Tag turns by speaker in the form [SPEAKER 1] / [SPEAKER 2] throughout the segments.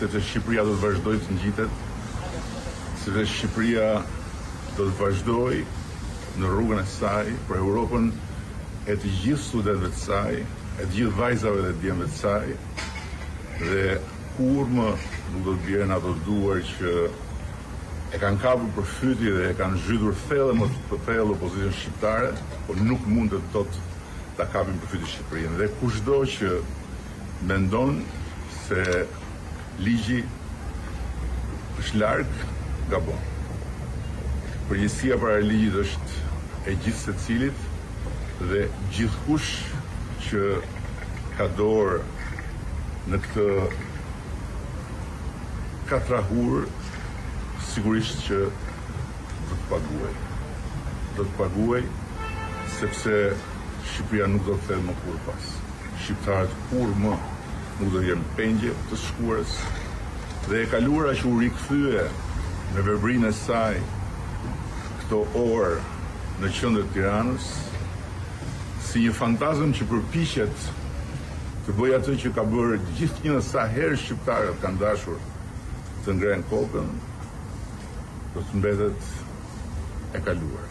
[SPEAKER 1] sepse Shqipëria do të vazhdojë të ngjitet, sepse Shqipëria do të vazhdojë në rrugën e saj për Europën e të gjithë studentëve të saj, e të gjithë vajzave dhe djemve të saj, dhe kur më nuk do të bjerë në ato duar që e kanë kapur për fyti dhe e kanë zhytur thellë opozicion shqiptare, por nuk mund të dot ta kapin për fyti Shqipërinë. Dhe kushdo që mendon se ligji është larg, gabon. Përgjegjësia para ligjit është e gjithë secilit dhe gjithkush që ka dorë në këtë katrahur, sigurisht që do të paguaj. Do të paguaj sepse Shqipëria nuk do të thellë më kur pas. Shqiptarët kur më nuk do jenë pengje të shkuarës dhe e kaluara që u rikthye me verbrinë e saj këto orë në qendër të Tiranës si një fantazëm që përpiqet të bëjë atë që ka bërë gjithnjë sa herë shqiptarët kanë dashur të ngrenë kokën, do të mbetet e kaluar.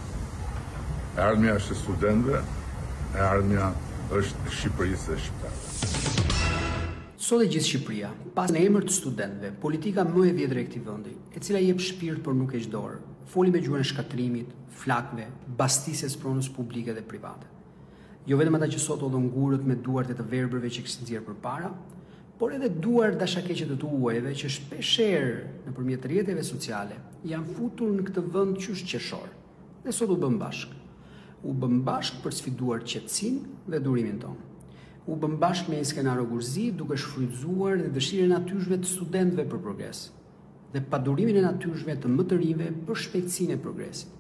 [SPEAKER 1] E ardhmja është e studentëve, e ardhmja është e Shqipërisë dhe shqiptarëve.
[SPEAKER 2] Sot e gjithë Shqipëria, pas në emër të studentëve, politika më e vjetër e këtij vendi, e cila jep shpirt por nuk heq dorë, foli me gjuhën e shkatrimit, flakëve, bastisjes pronës publike dhe private. Jo vetëm ata që sot odhën gurët me duart e të verbërve që kishin nxjerrë përpara, por edhe duar dashakeqe të tuajve që shpeshherë nëpërmjet rrjeteve sociale janë futur në këtë vend qysh qeshor. Dhe sot u bën bashk. U bën bashk për sfiduar qetësinë dhe durimin tonë. U bën bashk me një skenar gurzi duke shfrytzuar dhe dëshirën e natyrshme të studentëve për progres dhe padurimin e natyrshme të më të rinjve për shpejtësinë e progresit.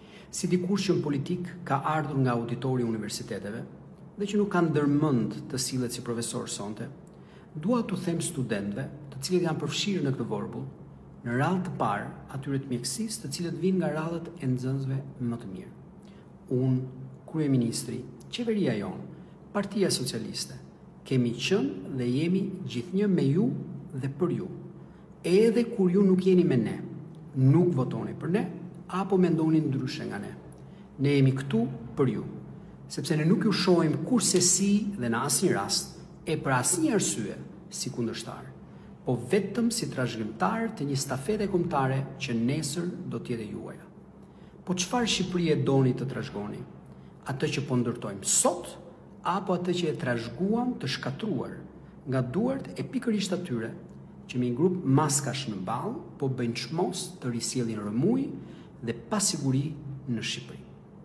[SPEAKER 2] Si dikush që në politik ka ardhur nga auditori i universiteteve dhe që nuk ka ndërmend të sillet si profesor sonte, dua t'u them studentëve, të cilët janë përfshirë në këtë vorbull, në radhë të parë atyre të mjekësisë, të cilët vinë nga radhët e nxënësve më të mirë. Unë, kryeministri, qeveria jonë, Partia Socialiste, kemi qenë dhe jemi gjithnjë me ju dhe për ju. Edhe kur ju nuk jeni me ne, nuk votoni për ne, apo mendoni ndryshe nga ne. Ne jemi këtu për ju, sepse ne nuk ju shohim kurse si dhe në asnjë rast e për asnjë arsye si kundërshtar, po vetëm si trashëgimtar të një stafete kombëtare që nesër do të jetë juaja. Po çfarë Shqipërie doni të trashëgoni? Atë që po ndërtojmë sot apo atë që e trashëguam të shkatruar nga duart e pikërisht atyre që me një grup maskash në ballë po bëjnë çmos të risjellin rëmuj dhe pasiguri në Shqipëri.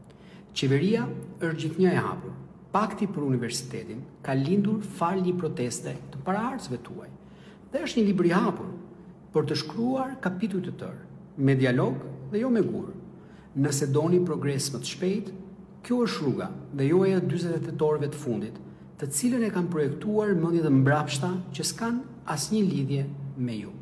[SPEAKER 2] Qeveria është gjithnjë e hapur. Pakti për universitetin ka lindur fal një proteste të paraardhësve tuaj. Dhe është një libër i hapur për të shkruar kapitull të tërë, me dialog dhe jo me gur. Nëse doni progres më të shpejt, kjo është rruga dhe jo e 48 orëve të fundit, të cilën e kanë projektuar mendjet e mbrapshta që s'kan asnjë lidhje me ju.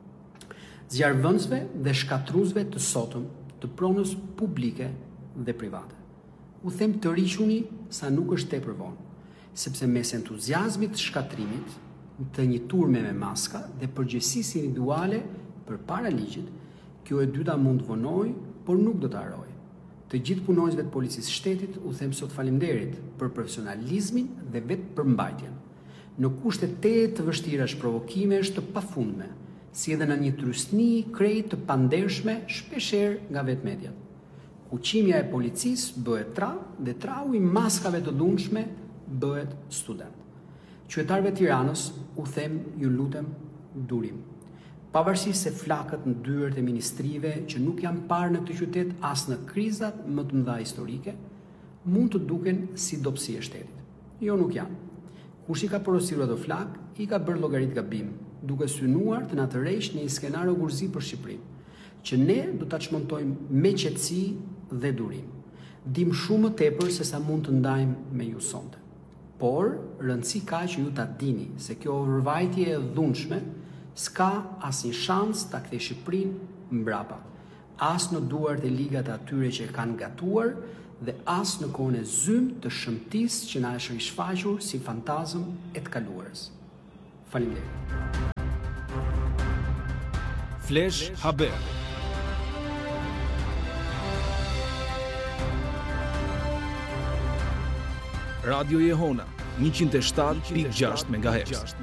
[SPEAKER 2] Zjarrvënësve dhe shkatruesve të sotëm të pronës publike dhe private. U them të riquni sa nuk është tepër vonë, sepse mes entuziazmit të shkatrimit, të një turme me maska dhe përgjegjësisë individuale përpara ligjit, kjo e dyta mund të vonojë, por nuk do të harrojë. Të gjithë punonjësve të policisë shtetit u them sot faleminderit për profesionalizmin dhe vetë përmbajtjen. Në kushte të vështirash provokimesh të pafundme, si edhe në një trysni krejt të pandershme shpeshherë nga vetë mediat. Uqimja e policisë bëhet tra dhe trau i maskave të dhunshme bëhet student. Qytetarëve të Tiranës u them ju lutem durim. Pavarësisht se flakët në dyert e ministrive që nuk janë parë në këtë qytet as në krizat më të mëdha historike, mund të duken si dobësi e shtetit. Jo, nuk janë. Kush i ka porositur ato flak, i ka bërë llogarit gabim, duke synuar të na tërheqë në një skenar gurzi për Shqipërinë, që ne do ta çmontojmë me qetësi dhe durim. Dim shumë më tepër se sa mund të ndajmë me ju sonte. Por, rëndësi ka që ju ta dini se kjo vërvajtje e dhunshme s'ka asnjë shans ta kthejë Shqipërinë mbrapa, as në duart e ligat e atyre që kanë gatuar dhe as në kohën e zymë të shëmtisë që na është rishfaqur si fantazëm e të kaluarës. Faleminderit.
[SPEAKER 3] Flash Haber. Radio Jehona 107.6 MHz.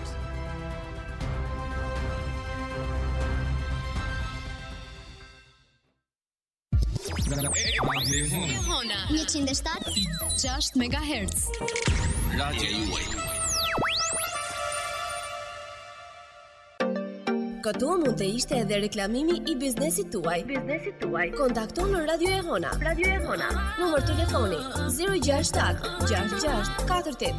[SPEAKER 4] Jehona 107.6 MHz.
[SPEAKER 5] Radio juaj.
[SPEAKER 6] Këtu mund të ishte edhe reklamimi i biznesit tuaj. Kontakto në Radio Jehona. Numër telefoni 067 66 48